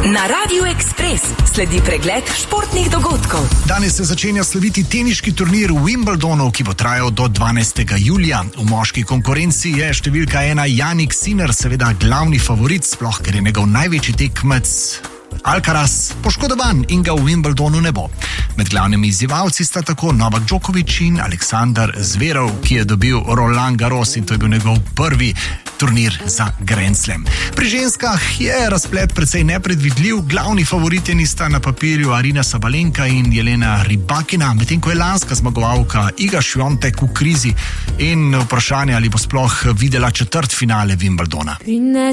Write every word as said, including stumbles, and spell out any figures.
Na Radiu Ekspres sledi pregled športnih dogodkov. Danes se začenja slaviti teniški turnir v Wimbledonu, ki bo trajal do dvanajstega julija. V moški konkurenci je številka ena Jannik Sinner, seveda glavni favorit, sploh ker je njegov največji tekmec Alcaraz poškodovan in ga v Wimbledonu ne bo. Med glavnimi izzivalci sta tako Novak Djokovic in Aleksander Zverev, ki je dobil Roland Garros in to je bil njegov prvi turnir za Grand Slam. Pri ženskah je razplet precej nepredvidljiv, glavni favoritjeni sta na papirju Arina Sabalenka in Jelena Rybakina, medtem ko je lanska zmagovalka Iga Swiatek v krizi in vprašanje, ali bo sploh videla četrtfinale Wimbledona.